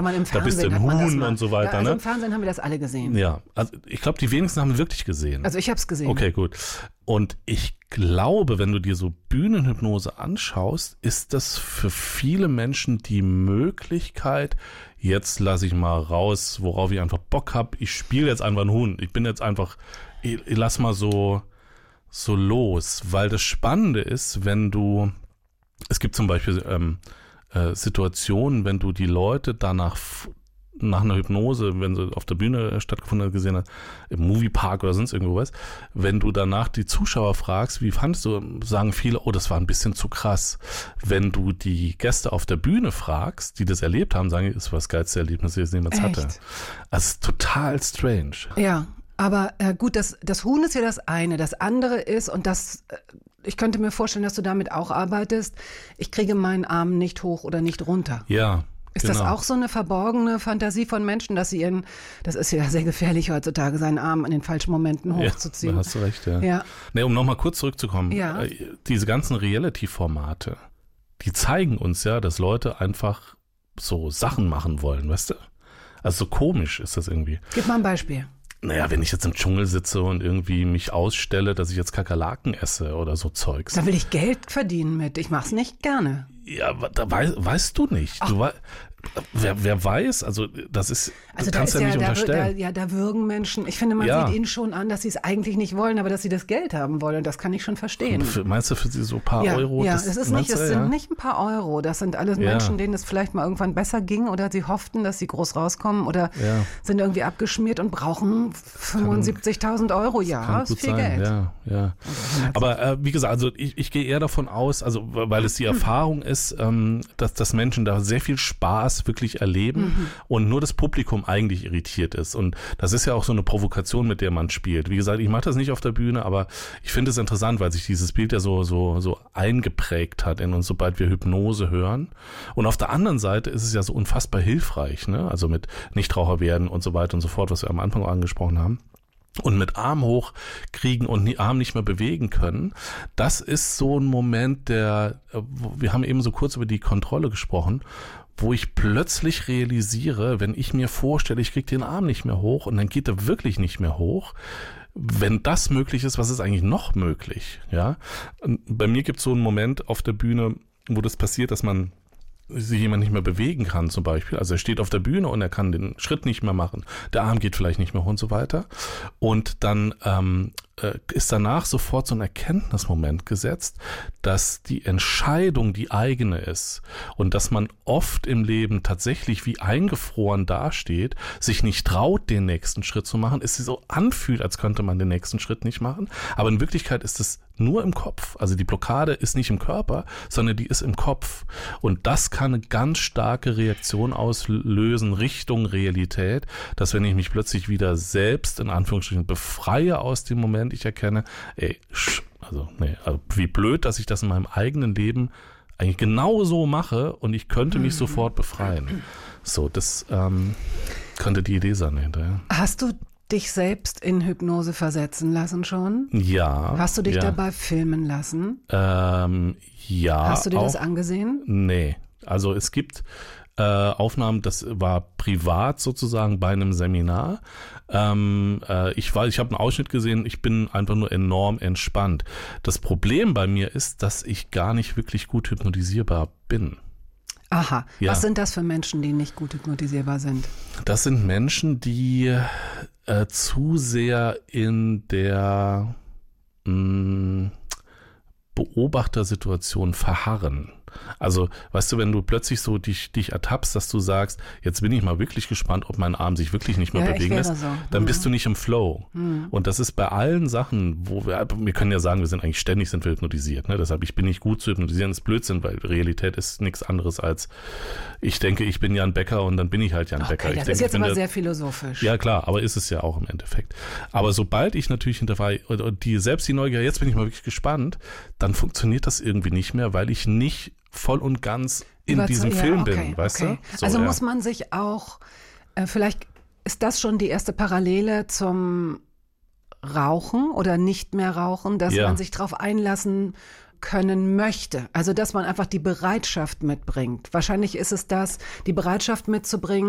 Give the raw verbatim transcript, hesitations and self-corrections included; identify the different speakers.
Speaker 1: oder man im
Speaker 2: da bist du ein Huhn und so weiter.
Speaker 1: Ja, also
Speaker 2: ne?
Speaker 1: im Fernsehen haben wir das alle gesehen.
Speaker 2: Ja, also ich glaube, die wenigsten haben wirklich gesehen.
Speaker 1: Also ich habe es gesehen.
Speaker 2: Okay, gut. Und ich glaube, wenn du dir so Bühnenhypnose anschaust, ist das für viele Menschen die Möglichkeit, jetzt lasse ich mal raus, worauf ich einfach Bock habe. Ich spiele jetzt einfach einen Huhn. Ich bin jetzt einfach, ich, ich lass mal so, so los. Weil das Spannende ist, wenn du, es gibt zum Beispiel ähm, äh, Situationen, wenn du die Leute danach nach einer Hypnose, wenn sie auf der Bühne stattgefunden hat, gesehen hat, im Moviepark oder sonst irgendwo was, wenn du danach die Zuschauer fragst, wie fandest du, sagen viele, oh, das war ein bisschen zu krass. Wenn du die Gäste auf der Bühne fragst, die das erlebt haben, sagen, das war das geilste Erlebnis, das ich jemals hatte. Also ist total strange.
Speaker 1: Ja, aber äh, gut, das, das Huhn ist ja das eine. Das andere ist, und das, äh, ich könnte mir vorstellen, dass du damit auch arbeitest, ich kriege meinen Arm nicht hoch oder nicht runter.
Speaker 2: Ja.
Speaker 1: Ist
Speaker 2: genau.
Speaker 1: das auch so eine verborgene Fantasie von Menschen, dass sie ihren, das ist ja sehr gefährlich heutzutage, seinen Arm in den falschen Momenten hochzuziehen?
Speaker 2: Ja, da hast du recht, ja.
Speaker 1: ja.
Speaker 2: Nee, um nochmal kurz zurückzukommen,
Speaker 1: ja.
Speaker 2: diese ganzen Reality-Formate, die zeigen uns ja, dass Leute einfach so Sachen machen wollen, weißt du? Also so komisch ist das irgendwie.
Speaker 1: Gib mal ein Beispiel.
Speaker 2: Naja, wenn ich jetzt im Dschungel sitze und irgendwie mich ausstelle, dass ich jetzt Kakerlaken esse oder so Zeugs.
Speaker 1: Da will ich Geld verdienen mit. Ich mach's nicht gerne.
Speaker 2: Ja, da weißt, weißt du nicht. Du wei- wer, wer weiß, also das ist,
Speaker 1: also
Speaker 2: du kannst
Speaker 1: da ist
Speaker 2: ja nicht
Speaker 1: ja,
Speaker 2: unterstellen.
Speaker 1: Da, ja, da würgen Menschen. Ich finde, man
Speaker 2: Ja.
Speaker 1: sieht ihnen schon an, dass sie es eigentlich nicht wollen, aber dass sie das Geld haben wollen. Und das kann ich schon verstehen.
Speaker 2: Für, meinst du für sie so ein paar
Speaker 1: ja,
Speaker 2: Euro?
Speaker 1: Ja,
Speaker 2: das,
Speaker 1: das, ist nicht,
Speaker 2: meinst
Speaker 1: das
Speaker 2: du,
Speaker 1: sind
Speaker 2: ja?
Speaker 1: nicht ein paar Euro. Das sind alles
Speaker 2: Ja.
Speaker 1: Menschen, denen es vielleicht mal irgendwann besser ging oder sie hofften, dass sie groß rauskommen oder
Speaker 2: Ja.
Speaker 1: sind irgendwie abgeschmiert und brauchen fünfundsiebzigtausend Euro. Ja,
Speaker 2: Kann
Speaker 1: ist
Speaker 2: gut
Speaker 1: viel
Speaker 2: sein,
Speaker 1: Geld.
Speaker 2: ja, ja. Aber äh, wie gesagt, also ich, ich gehe eher davon aus, also weil es die Erfahrung ist, ähm, dass, dass Menschen da sehr viel Spaß wirklich erleben
Speaker 1: Mhm.
Speaker 2: und nur das Publikum eigentlich irritiert ist. Und das ist ja auch so eine Provokation, mit der man spielt. Wie gesagt, ich mache das nicht auf der Bühne, aber ich finde es interessant, weil sich dieses Bild ja so, so, so eingeprägt hat in uns, sobald wir Hypnose hören. Und auf der anderen Seite ist es ja so unfassbar hilfreich, ne? Also mit Nichtraucher werden und so weiter und so fort, was wir am Anfang auch angesprochen haben. Und mit Arm hoch kriegen und die Arm nicht mehr bewegen können, das ist so ein Moment, der, wir haben eben so kurz über die Kontrolle gesprochen, wo ich plötzlich realisiere, wenn ich mir vorstelle, ich kriege den Arm nicht mehr hoch und dann geht er wirklich nicht mehr hoch, wenn das möglich ist, was ist eigentlich noch möglich? Ja, bei mir gibt es so einen Moment auf der Bühne, wo das passiert, dass man sich jemand nicht mehr bewegen kann zum Beispiel. Also er steht auf der Bühne und er kann den Schritt nicht mehr machen. Der Arm geht vielleicht nicht mehr hoch und so weiter. Und dann ähm, äh, ist danach sofort so ein Erkenntnismoment gesetzt, dass die Entscheidung die eigene ist und dass man oft im Leben tatsächlich wie eingefroren dasteht, sich nicht traut, den nächsten Schritt zu machen, es sich so anfühlt, als könnte man den nächsten Schritt nicht machen. Aber in Wirklichkeit ist es nur im Kopf. Also die Blockade ist nicht im Körper, sondern die ist im Kopf. Und das kann eine ganz starke Reaktion auslösen Richtung Realität, dass wenn ich mich plötzlich wieder selbst in Anführungsstrichen befreie aus dem Moment, ich erkenne, ey, also, nee, also wie blöd, dass ich das in meinem eigenen Leben eigentlich genau so mache und ich könnte mich sofort befreien. So, das ähm, könnte die Idee sein hinterher.
Speaker 1: Hast du dich selbst in Hypnose versetzen lassen schon?
Speaker 2: Ja.
Speaker 1: Hast du dich
Speaker 2: ja.
Speaker 1: dabei filmen lassen?
Speaker 2: Ähm, ja.
Speaker 1: Hast du dir
Speaker 2: auch,
Speaker 1: das angesehen?
Speaker 2: Nee. Also es gibt äh, Aufnahmen, das war privat sozusagen bei einem Seminar. Ähm, äh, ich war, ich habe einen Ausschnitt gesehen, ich bin einfach nur enorm entspannt. Das Problem bei mir ist, dass ich gar nicht wirklich gut hypnotisierbar bin.
Speaker 1: Aha.
Speaker 2: Ja.
Speaker 1: Was sind das für Menschen, die nicht gut hypnotisierbar sind?
Speaker 2: Das sind Menschen, die äh, zu sehr in der mh, Beobachtersituation verharren. Also, weißt du, wenn du plötzlich so dich, dich ertappst, dass du sagst, jetzt bin ich mal wirklich gespannt, ob mein Arm sich wirklich nicht mehr
Speaker 1: ja,
Speaker 2: bewegen lässt,
Speaker 1: so.
Speaker 2: dann
Speaker 1: mhm.
Speaker 2: bist du nicht im Flow. Mhm. Und das ist bei allen Sachen, wo wir, wir können ja sagen, wir sind eigentlich ständig sind wir hypnotisiert. Ne? Deshalb, ich bin nicht gut zu hypnotisieren, das ist Blödsinn, weil Realität ist nichts anderes als, ich denke, ich bin Jan Becker und dann bin ich halt Jan
Speaker 1: okay,
Speaker 2: Becker. Ich
Speaker 1: das
Speaker 2: denke,
Speaker 1: ist jetzt
Speaker 2: ich
Speaker 1: aber
Speaker 2: der,
Speaker 1: sehr philosophisch.
Speaker 2: Ja, klar, aber ist es ja auch im Endeffekt. Aber sobald ich natürlich hinterfrage, die, selbst die Neugier, jetzt bin ich mal wirklich gespannt, dann funktioniert das irgendwie nicht mehr, weil ich nicht voll und ganz in
Speaker 1: Überzeug-
Speaker 2: diesem
Speaker 1: ja,
Speaker 2: Film
Speaker 1: okay,
Speaker 2: bin, weißt
Speaker 1: okay.
Speaker 2: du? So,
Speaker 1: also
Speaker 2: ja.
Speaker 1: muss man sich auch, äh, vielleicht ist das schon die erste Parallele zum Rauchen oder nicht mehr rauchen, dass
Speaker 2: Ja.
Speaker 1: man sich darauf einlassen können möchte. Also dass man einfach die Bereitschaft mitbringt. Wahrscheinlich ist es das, die Bereitschaft mitzubringen,